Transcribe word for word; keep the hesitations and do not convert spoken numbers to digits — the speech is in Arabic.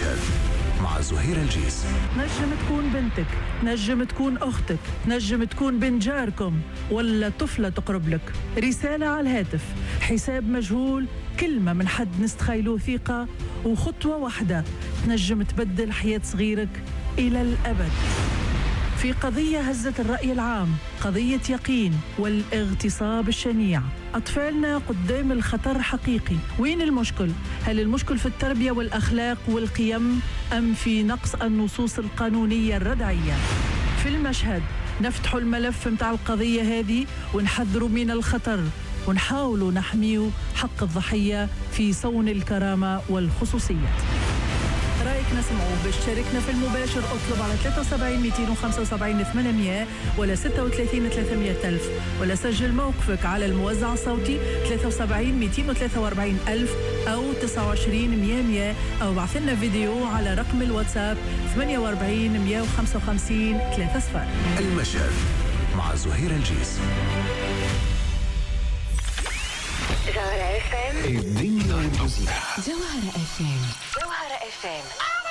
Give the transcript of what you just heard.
المشهد مع زهير الجيس. نجم تكون بنتك، نجم تكون أختك، نجم تكون بنت جاركم ولا طفلة تقرب لك. رسالة على الهاتف، حساب مجهول، كلمة من حد نستخيلوه ثقة، وخطوة واحدة تنجم تبدل حياة صغيرك إلى الأبد. في قضية هزت الرأي العام، قضية يقين والاغتصاب الشنيع. أطفالنا قدام الخطر حقيقي. وين المشكل؟ هل المشكل في التربية والأخلاق والقيم أم في نقص النصوص القانونية الردعية؟ في المشهد نفتح الملف متاع القضية هذه ونحذروا من الخطر ونحاولوا نحميوا حق الضحية في صون الكرامة والخصوصية. رأيك نسمعه. باش تشاركنا في المباشر اطلب على ثلاثة وسبعين مئتين وخمسة وسبعين ثمانمئة ولا ستة وثلاثين ثلاثمئة ألف، ولا سجل موقفك على الموزع الصوتي ثلاثة وسبعين مئتين وثلاثة وأربعين ألف أو تسعة وعشرين مئة مئة، أو بعث لنا فيديو على رقم الواتساب ثمانية وأربعين مئة وخمسة وخمسين ثلاثة صفر. المشهد مع زهير الجيس. جوهرة اف ام. الدنيا المزيكا. جوهرة اف ام. جوهرة اف ام.